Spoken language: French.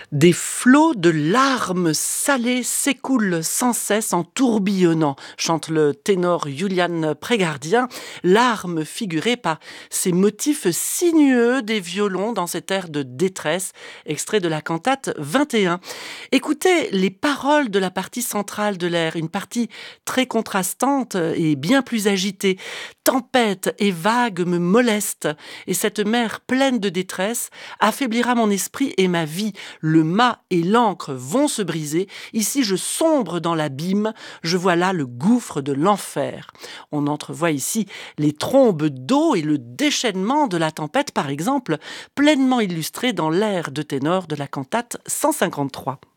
Des flots de larmes salées s'écoulent sans cesse en tourbillonnant, chante le ténor Julian Prégardien, larmes figurées par ces motifs sinueux des violons dans cet air de détresse, extrait de la cantate 21. Écoutez les paroles de la partie centrale de l'air, une partie très contrastante et bien plus agitée. Tempête et vagues me molestent, et cette mer pleine de détresse affaiblira mon esprit et ma vie. Le mât et l'ancre vont se briser. Ici, je sombre dans l'abîme. Je vois là le gouffre de l'enfer. On entrevoit ici les trombes d'eau et le déchaînement de la tempête, par exemple, pleinement illustrés dans l'air de ténor de la cantate 153.